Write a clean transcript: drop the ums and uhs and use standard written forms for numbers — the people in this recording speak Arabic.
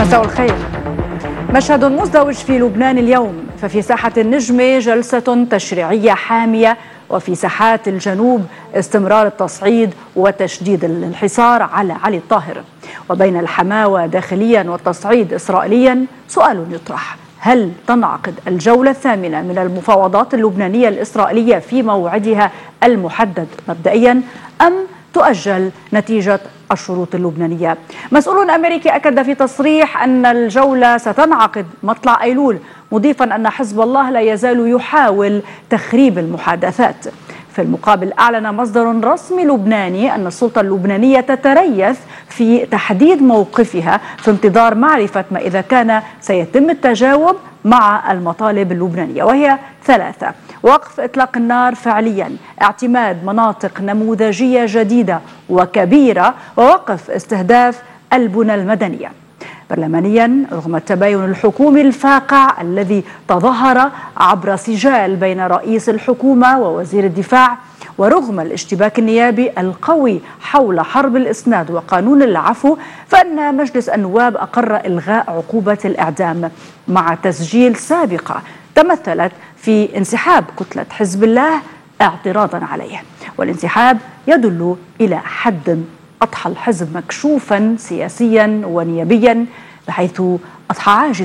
مساء الخير. مشهد مزدوج في لبنان اليوم، ففي ساحة النجمة جلسة تشريعية حامية، وفي ساحات الجنوب استمرار التصعيد وتشديد الحصار على علي الطاهر. وبين الحماوة داخليا والتصعيد إسرائيليا سؤال يطرح: هل تنعقد الجولة الثامنة من المفاوضات اللبنانية الإسرائيلية في موعدها المحدد مبدئيا، أم تؤجل نتيجة الشروط اللبنانية؟ مسؤول أمريكي أكد في تصريح أن الجولة ستنعقد مطلع أيلول، مضيفا أن حزب الله لا يزال يحاول تخريب المحادثات. في المقابل أعلن مصدر رسمي لبناني أن السلطة اللبنانية تتريث في تحديد موقفها في انتظار معرفة ما إذا كان سيتم التجاوب مع المطالب اللبنانية، وهي ثلاثة: وقف إطلاق النار فعليا، اعتماد مناطق نموذجية جديدة وكبيرة، ووقف استهداف البنى المدنية. برلمانيا، رغم التباين الحكومي الفاقع الذي تظاهر عبر سجال بين رئيس الحكومة ووزير الدفاع، ورغم الاشتباك النيابي القوي حول حرب الإسناد وقانون العفو، فإن مجلس النواب أقر إلغاء عقوبة الإعدام مع تسجيل سابقة تمثلت في انسحاب كتلة حزب الله اعتراضا عليه. والانسحاب يدل إلى حد أضحى الحزب مكشوفا سياسيا ونيابيا، بحيث أضحى عاجز